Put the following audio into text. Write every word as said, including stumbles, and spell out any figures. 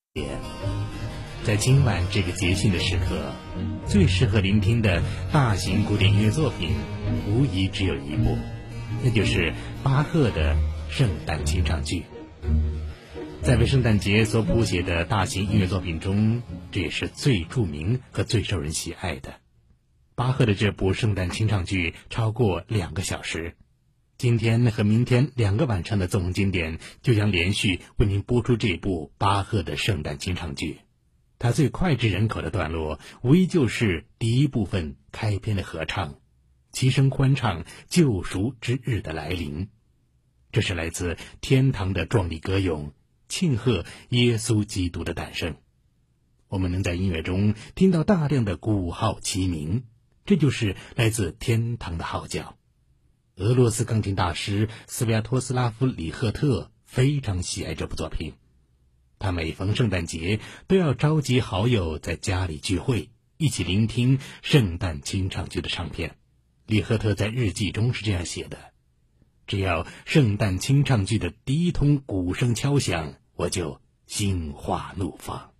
在今晚这个节庆的时刻，最适合聆听的大型古典音乐作品无疑只有一部，那就是巴赫的圣诞清唱剧。在为圣诞节所谱写的大型音乐作品中，这也是最著名和最受人喜爱的。巴赫的这部圣诞清唱剧超过两个小时，今天和明天两个晚上的纵横经典就将连续为您播出这部巴赫的圣诞清唱剧。它最脍炙人口的段落无疑就是第一部分开篇的合唱，齐声欢唱救赎之日的来临。这是来自天堂的壮丽歌咏，庆贺耶稣基督的诞生。我们能在音乐中听到大量的鼓号齐鸣，这就是来自天堂的号角。俄罗斯钢琴大师斯维亚托斯拉夫·里赫特非常喜爱这部作品，他每逢圣诞节都要召集好友在家里聚会，一起聆听圣诞清唱剧的唱片。里赫特在日记中是这样写的：只要圣诞清唱剧的第一通鼓声敲响，我就心花怒放。